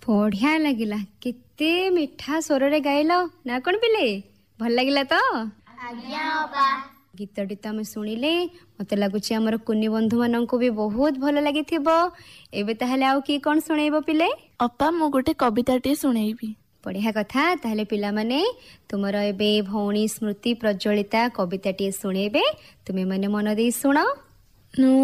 ବଢିଆ ଲାଗିଲା। କେତେ ମିଠା ସ୍ୱରରେ ଗାଇଲ ନା କଣ ପିଲେ? ଭଲ ଲାଗିଲା ତ? ଆଜ୍ଞା ଅପା। ଗୀତଟି ତ ଆମେ ଶୁଣିଲେ, ମତେ ଲାଗୁଛି ଆମର କୁନି ବନ୍ଧୁ ମାନଙ୍କୁ ବି ବହୁତ ଭଲ ଲାଗିଥିବ। ଏବେ ତାହେଲେ ଆଉ କିଏ କଣ ଶୁଣେଇବ ପିଲେ? ଅପା ମୁଁ ଗୋଟେ କବିତାଟିଏ ଶୁଣେଇବି। ବଢିଆ କଥା। ତାହେଲେ ପିଲାମାନେ ତୁମର ଏବେ ଭଉଣୀ ସ୍ମୃତି ପ୍ରଜ୍ୱଳିତା କବିତାଟିଏ ଶୁଣେଇବେ। ତୁମେ ମାନେ ମନ ଦେଇ ଶୁଣ।